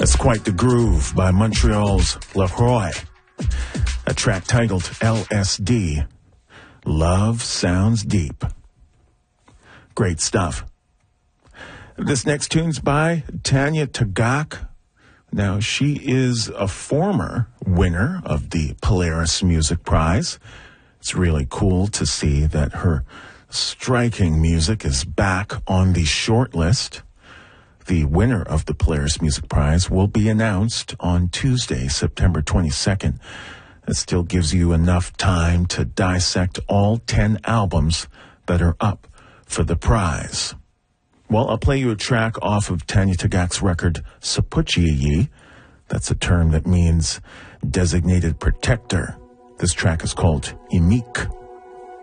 That's Quite the Groove by Montreal's LaRoy. A track titled LSD. Love Sounds Deep. Great stuff. This next tune's by Tanya Tagaq. Now, she is a former winner of the Polaris Music Prize. It's really cool to see that her striking music is back on the short list. The winner of the Polaris Music Prize will be announced on Tuesday, September 22nd. It still gives you enough time to dissect all 10 albums that are up for the prize. Well, I'll play you a track off of Tanya Tagaq's record, Sapuchiyi. That's a term that means designated protector. This track is called Imik.